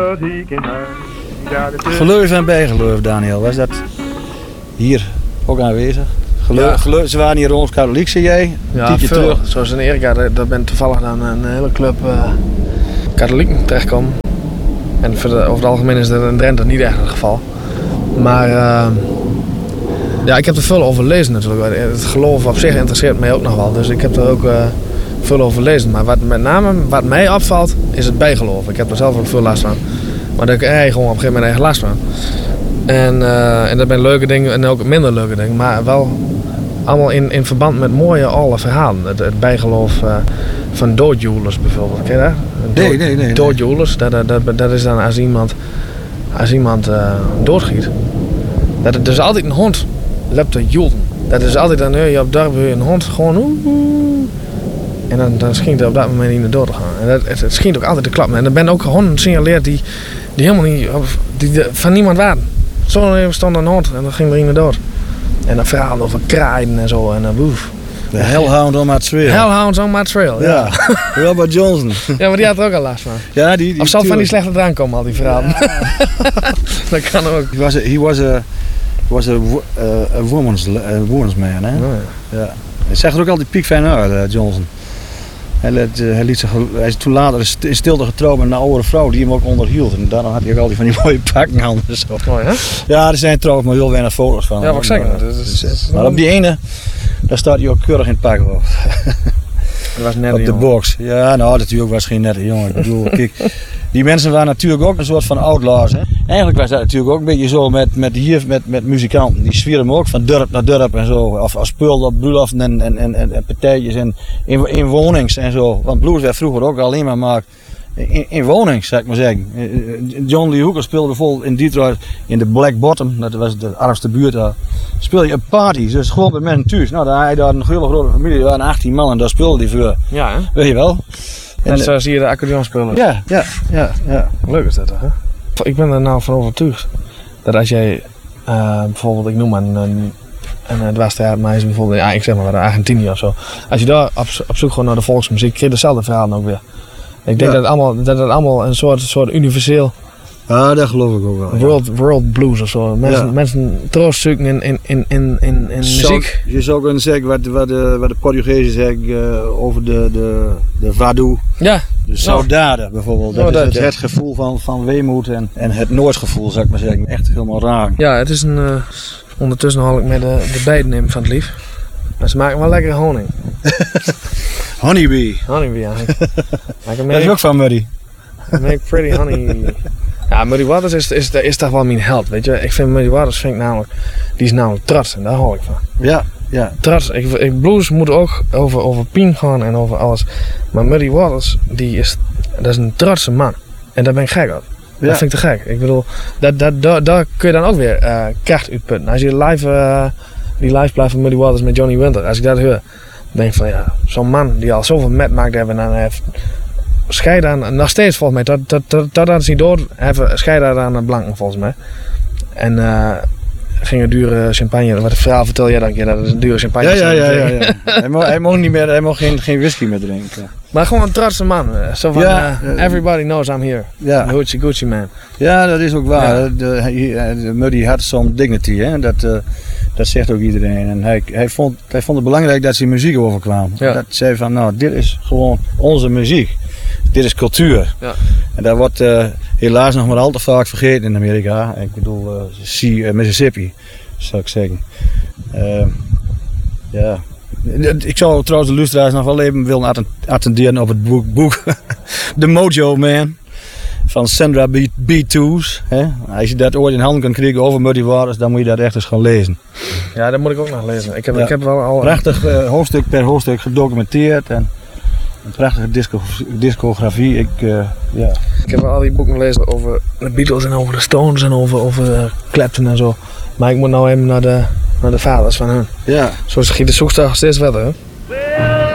Geloof en bijgeloof, Daniel, was dat hier ook aanwezig? Geloof, ze waren hier rond katholiek, zei jij? Ja, veel. Terug. Zoals in Erika, daar ben toevallig dan een hele club katholieken terechtkomen. En over het algemeen is dat in Drenthe niet echt het geval. Maar ik heb er veel over gelezen natuurlijk. Het geloof op zich interesseert mij ook nog wel. Dus ik heb er ook veel over gelezen. Maar wat mij opvalt, is het bijgeloof. Ik heb er zelf ook veel last van. Maar daar heb ik gewoon op een gegeven moment eigen last van. En dat zijn leuke dingen en ook minder leuke dingen. Maar wel allemaal in verband met mooie oude verhalen. Het bijgeloof van doodjoelers bijvoorbeeld. Ken je dat? Nee. Doodjoelers, dat is dan als iemand doodgiet. Dat is altijd een hond loopt te joelen. Dat is altijd dan je op dorp een hond gewoon en dan schijnt er op dat moment in de dood te gaan. En het schijnt ook altijd te klappen. En er zijn ook honden signaleerd die helemaal niet die van niemand waren. Zo even stond een hond en dan ging er in de dood. En dan verhalen over kraaien en zo en woef. De Hellhound on my trail. Hellhounds on my trail, ja. Robert Johnson. Ja, maar die had er ook al last van. Ja, die of zal het van die slechte drank komen, al die verhalen. Ja. Dat kan ook. He was a woman's man, hè? Oh, ja. Hij zegt er ook altijd piekfijn uit, Johnson. Hij is toen later in stilte getrouwd met een oude vrouw die hem ook onderhield. En daarom had hij ook altijd van die mooie pakken aan. Zo. Oh, ja? Ja, er zijn trouwens maar heel weinig foto's van. Ja, wat ik zeggen. Maar op die ene, daar staat hij ook keurig in het pak op. Dat was net op de box. Ja, nou, natuurlijk was geen nette jongen. Ik bedoel, kijk, die mensen waren natuurlijk ook een soort van outlaws. Hè? Eigenlijk was dat natuurlijk ook een beetje zo met muzikanten. Die zwieren ook van dorp naar dorp en zo. Of speelden op bruiloften en partijtjes en in wonings en zo. Want blues werd vroeger ook alleen maar gemaakt in wonings, zou ik maar zeggen. John Lee Hooker speelde bijvoorbeeld in Detroit in de Black Bottom. Dat was de armste buurt daar. Speelde je op parties, dus gewoon met mensen thuis. Nou, daar had je daar een hele grote familie, er waren 18 man en daar speelde hij voor. Ja, hè? Weet je wel? En zo zie je de accordeon spelen. Ja. Leuk is dat, hè? Ik ben er nou van overtuigd dat als jij bijvoorbeeld, ik noem maar een dwarstheatermeisje bijvoorbeeld, ja, ik zeg maar wat, Argentinië of zo. Als je daar op zoek gaat naar de volksmuziek, krijg je dezelfde verhalen ook weer. Ik denk dat het allemaal een soort universeel. Ja, dat geloof ik ook wel. World blues of zo. Mensen troost zoeken in muziek. Je zou kunnen zeggen wat de Portugezen zeggen over de Vadu. Ja. De saudade bijvoorbeeld. Dat is het gevoel van weemoed en het Noordsgevoel, zou ik maar zeggen. Echt helemaal raar. Ja, het is ondertussen haal ik met de bijten in van het lief. Maar ze maken wel lekkere honing. Honeybee. Honeybee, ja. Dat is ook van Muddy. Make pretty honey. Ja, Muddy Waters is toch wel mijn held, weet je. Ik vind Muddy Waters die is namelijk trots en daar hou ik van. Ja. Trots. Blues moet ook over Pien gaan en over alles. Maar Muddy Waters, dat is een trotse man. En daar ben ik gek op. Ja. Dat vind ik te gek. Ik bedoel, daar kun je dan ook weer kracht uitputten. Als je die live blijft van Muddy Waters met Johnny Winter, als ik dat hoor, dan denk ik van ja, zo'n man die al zoveel metmaakt hebben en dan heeft scheiden aan, nog steeds volgens mij, totdat ze niet dood hebben, scheiden aan de blanken volgens mij. En ging een dure champagne, wat het verhaal vertel jij dan keer, dat is een dure champagne. Ja. hij mocht niet meer, hij mocht geen whisky meer drinken. Maar gewoon een trotse man, zo van everybody knows I'm here. Ja. Hoochie Gucci man. Ja, dat is ook waar. Ja. Muddy had some dignity, hè? Dat zegt ook iedereen. En hij vond het belangrijk dat zijn muziek overkwam. Ja. Dat zei van, nou, dit is gewoon onze muziek. Dit is cultuur. Ja. En dat wordt helaas nog maar al te vaak vergeten in Amerika. Ik bedoel, Mississippi, zou ik zeggen. Ja. Ik zou trouwens de luisteraars nog wel even willen attenderen op het boek The Mojo Man van Sandra B2's. Als je dat ooit in handen kan krijgen over Muddy Waters, dan moet je dat echt eens gaan lezen. Ja, dat moet ik ook nog lezen. Ik heb wel al prachtig hoofdstuk per hoofdstuk gedocumenteerd en een prachtige discografie. Ik heb al die boeken gelezen over de Beatles en over de Stones en over Clapton en zo. Maar ik moet nou even naar de vaders van hen. Ja. Zo schiet de zoektocht steeds verder, hè?